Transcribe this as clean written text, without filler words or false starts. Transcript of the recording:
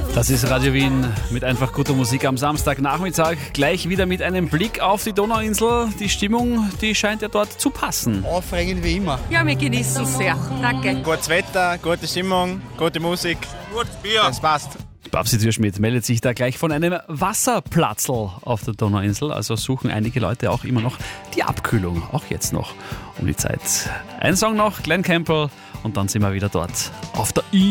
Das ist Radio Wien mit einfach guter Musik am Samstagnachmittag. Gleich wieder mit einem Blick auf die Donauinsel. Die Stimmung, die scheint ja dort zu passen. Aufregend wie immer. Ja, wir genießen es sehr. Danke. Gutes Wetter, gute Stimmung, gute Musik. Gutes Bier. Das passt. Babsi Türschmidt meldet sich da gleich von einem Wasserplatzl auf der Donauinsel. Also suchen einige Leute auch immer noch die Abkühlung. Auch jetzt noch um die Zeit. Ein Song noch, Glenn Campbell. Und dann sind wir wieder dort auf der